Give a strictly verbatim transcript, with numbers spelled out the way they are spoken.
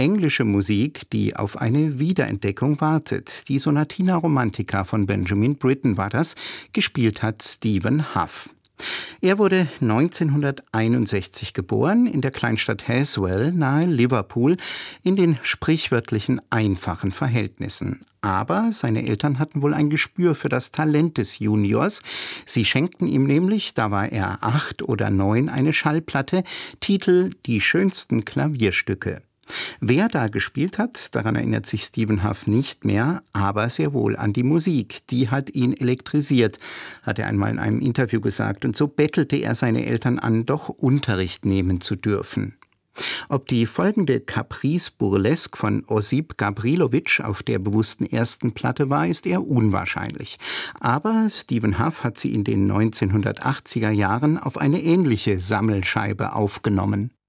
englische Musik, die auf eine Wiederentdeckung wartet. Die Sonatina Romantica von Benjamin Britten war das, gespielt hat Stephen Hough. Er wurde neunzehnhunderteinundsechzig geboren in der Kleinstadt Haswell nahe Liverpool in den sprichwörtlichen einfachen Verhältnissen. Aber seine Eltern hatten wohl ein Gespür für das Talent des Juniors. Sie schenkten ihm nämlich, da war er acht oder neun, eine Schallplatte, Titel »Die schönsten Klavierstücke«. Wer da gespielt hat, daran erinnert sich Stephen Hough nicht mehr, aber sehr wohl an die Musik. Die hat ihn elektrisiert, hat er einmal in einem Interview gesagt. Und so bettelte er seine Eltern an, doch Unterricht nehmen zu dürfen. Ob die folgende Caprice Burlesque von Osip Gabrilowitsch auf der bewussten ersten Platte war, ist eher unwahrscheinlich. Aber Stephen Hough hat sie in den neunzehnhundertachtziger Jahren auf eine ähnliche Sammelscheibe aufgenommen.